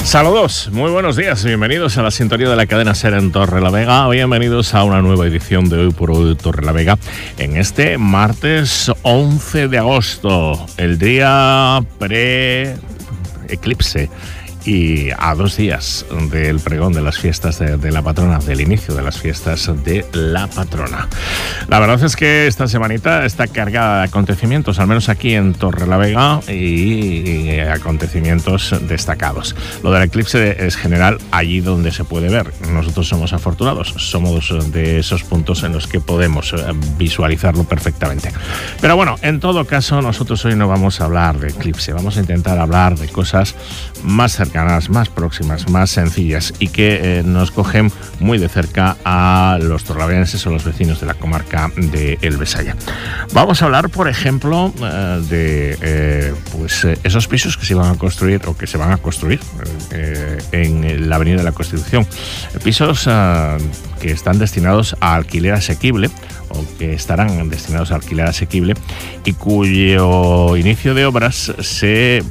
Saludos, muy buenos días, bienvenidos a la sintonía de la cadena SER en Torrelavega, bienvenidos a una nueva edición de Hoy por Hoy Torrelavega en este martes 11 de agosto, el día pre-eclipse y a 2 días del pregón de las fiestas de la patrona, del inicio de las fiestas de la patrona. La verdad es que esta semanita está cargada de acontecimientos, al menos aquí en Torrelavega, y acontecimientos destacados. Lo del eclipse es general allí donde se puede ver. Nosotros somos afortunados, somos de esos puntos en los que podemos visualizarlo perfectamente. Pero bueno, en todo caso, nosotros hoy no vamos a hablar de eclipse, vamos a intentar hablar de cosas más cercanas, más próximas, más sencillas y que nos cogen muy de cerca a los torrelavegenses o los vecinos de la comarca de El Besaya. Vamos a hablar, por ejemplo, de esos pisos que se van a construir o que se van a construir en la Avenida de la Constitución. Pisos que están destinados a alquiler asequible o que estarán destinados a alquiler asequible y cuyo inicio de obras se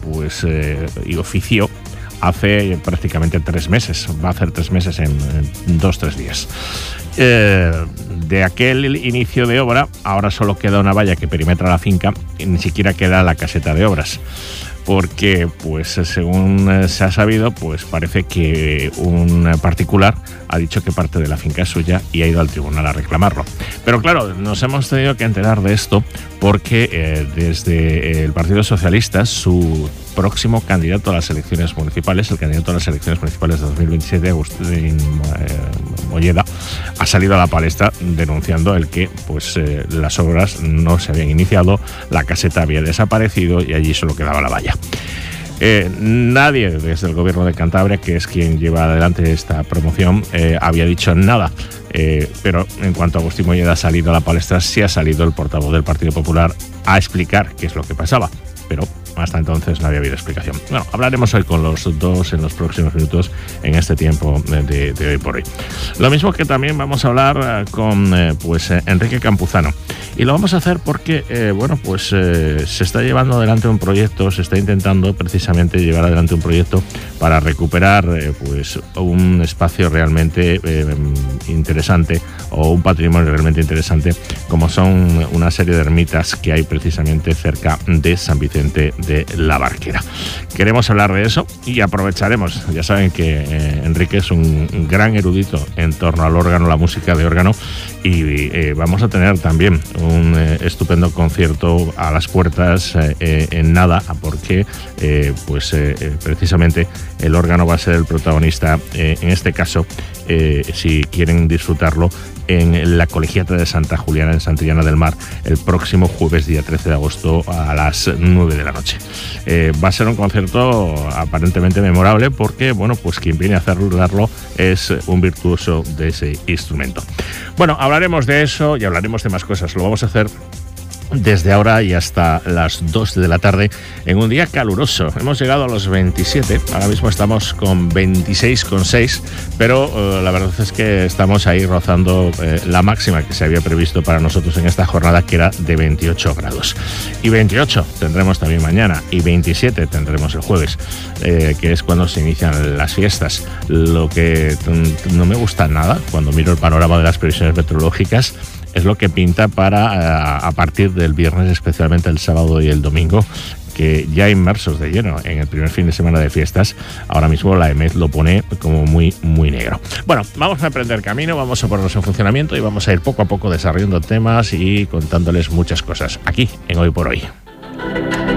ofició hace prácticamente 3 meses. Va a hacer 3 meses en 2-3 días. De aquel inicio de obra, ahora solo queda una valla que perimetra la finca y ni siquiera queda la caseta de obras. Porque, según se ha sabido, parece que un particular ha dicho que parte de la finca es suya y ha ido al tribunal a reclamarlo. Pero claro, nos hemos tenido que enterar de esto porque desde el Partido Socialista, su próximo candidato a las elecciones municipales, el candidato a las elecciones municipales de 2027, Agustín Molleda, ha salido a la palestra denunciando el que las obras no se habían iniciado, la caseta había desaparecido y allí solo quedaba la valla. Nadie desde el gobierno de Cantabria, que es quien lleva adelante esta promoción, había dicho nada. Pero en cuanto a Agustín Molleda ha salido a la palestra, sí ha salido el portavoz del Partido Popular a explicar qué es lo que pasaba. Pero hasta entonces no había habido explicación. Bueno, hablaremos hoy con los dos en los próximos minutos en este tiempo de Hoy por Hoy. Lo mismo que también vamos a hablar con Enrique Campuzano. Y lo vamos a hacer porque, se está llevando adelante un proyecto, se está intentando precisamente llevar adelante un proyecto para recuperar un espacio realmente interesante o un patrimonio realmente interesante, como son una serie de ermitas que hay precisamente cerca de San Vicente de la Barquera. Queremos hablar de eso y aprovecharemos. Ya saben que Enrique es un gran erudito en torno al órgano, la música de órgano, y vamos a tener también un estupendo concierto a las puertas en nada, porque precisamente el órgano va a ser el protagonista en este caso, si quieren disfrutarlo, en la Colegiata de Santa Juliana en Santillana del Mar el próximo jueves día 13 de agosto a las 9 de la noche. Va a ser un concierto aparentemente memorable porque quien viene a darlo es un virtuoso de ese instrumento. Bueno, hablaremos de eso y hablaremos de más cosas. Lo vamos a hacer desde ahora y hasta las 2 de la tarde en un día caluroso. Hemos llegado a los 27, ahora mismo estamos con 26,6, pero la verdad es que estamos ahí rozando la máxima que se había previsto para nosotros en esta jornada, que era de 28 grados. Y 28 tendremos también mañana y 27 tendremos el jueves, que es cuando se inician las fiestas. Lo que no me gusta nada cuando miro el panorama de las previsiones meteorológicas es lo que pinta para a partir del viernes, especialmente el sábado y el domingo, que ya inmersos de lleno en el primer fin de semana de fiestas. Ahora mismo la EMET lo pone como muy, muy negro. Bueno, vamos a emprender camino, vamos a ponernos en funcionamiento y vamos a ir poco a poco desarrollando temas y contándoles muchas cosas aquí en Hoy por Hoy.